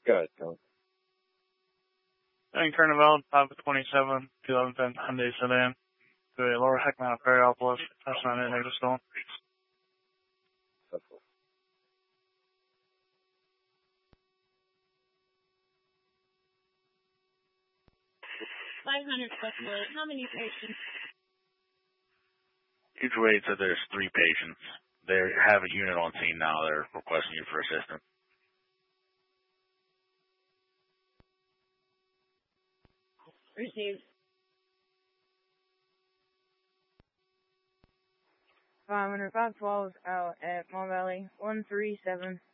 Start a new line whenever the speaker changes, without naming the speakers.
Go ahead, Tony.
And Carnival, 527, 2010 Hyundai sedan. To a Lower Heckman, Ferriopolis. That's not it, they're just going.
Successful.
How many patients?
Huge Wade said there's 3 patients. They have a unit on scene now. They're requesting you for assistance.
Received.
512 out at Mon Valley, 137.